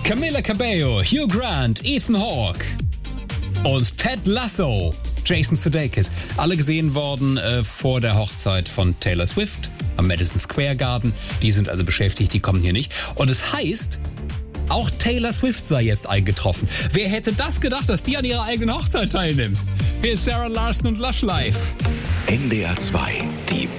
Camila Cabello, Hugh Grant, Ethan Hawke und Ted Lasso, Jason Sudeikis. Alle gesehen worden vor der Hochzeit von Taylor Swift am Madison Square Garden. Die sind also beschäftigt, die kommen hier nicht. Und es heißt, auch Taylor Swift sei jetzt eingetroffen. Wer hätte das gedacht, dass die an ihrer eigenen Hochzeit teilnimmt? Hier ist Sarah Larson und Lush Life. NDR 2, die